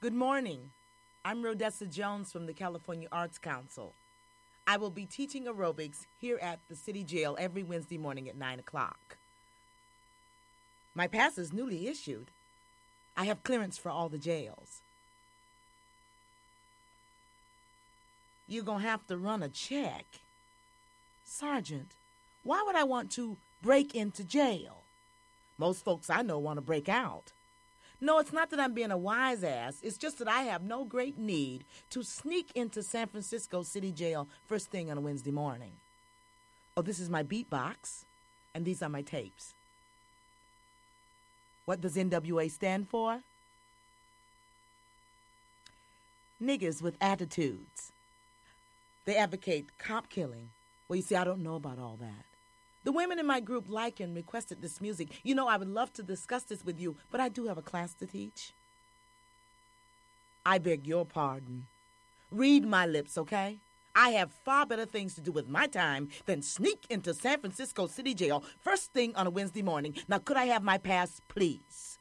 Good morning. I'm Rhodessa Jones from the California Arts Council. I will be teaching aerobics here at the city jail every Wednesday morning at 9 o'clock. My pass is newly issued. I have clearance for all the jails. You're going to have to run a check. Sergeant, why would I want to break into jail? Most folks I know want to break out. No, it's not that I'm being a wise ass. It's just that I have no great need to sneak into San Francisco City Jail first thing on a Wednesday morning. Oh, this is my beatbox, and these are my tapes. What does NWA stand for? Niggers with attitudes. They advocate cop killing. Well, you see, I don't know about all that. The women in my group like and requested this music. You know, I would love to discuss this with you, but I do have a class to teach. I beg your pardon. Read my lips, okay? I have far better things to do with my time than sneak into San Francisco City Jail first thing on a Wednesday morning. Now, could I have my pass, please?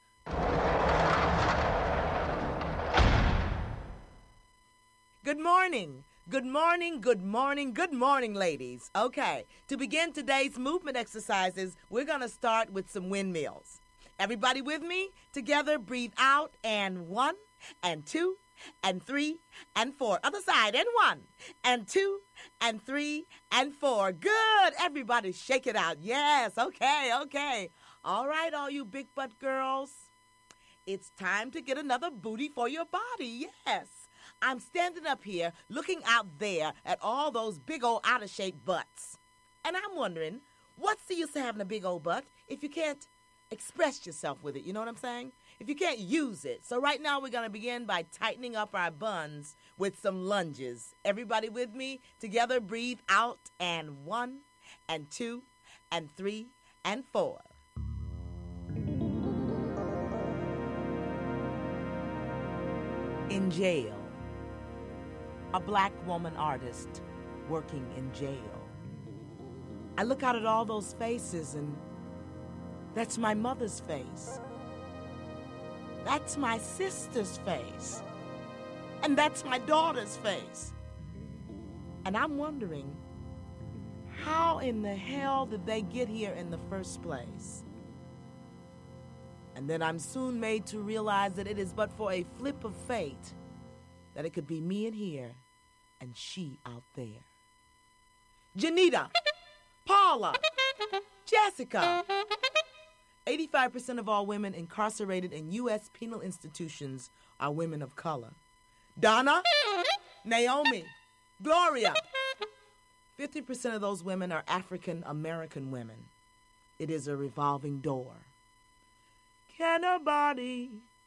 Good morning. Good morning, good morning, good morning, ladies. Okay, to begin today's movement exercises, we're going to start with some windmills. Everybody with me? Together, breathe out, and 1, and 2, and 3, and 4. Other side, and 1, and 2, and 3, and 4. Good. Everybody shake it out. Yes, okay. All right, all you big butt girls. It's time to get another booty for your body, yes. I'm standing up here looking out there at all those big old out-of-shape butts. And I'm wondering, what's the use of having a big old butt if you can't express yourself with it? You know what I'm saying? If you can't use it. So right now we're going to begin by tightening up our buns with some lunges. Everybody with me? Together, breathe out, and 1, and 2, and 3, and 4. In jail. A black woman artist working in jail. I look out at all those faces, and that's my mother's face. That's my sister's face. And that's my daughter's face. And I'm wondering, how in the hell did they get here in the first place? And then I'm soon made to realize that it is but for a flip of fate that it could be me in here and she out there. Janita, Paula, Jessica. 85% of all women incarcerated in U.S. penal institutions are women of color. Donna, Naomi, Gloria. 50% of those women are African American women. It is a revolving door. Can a body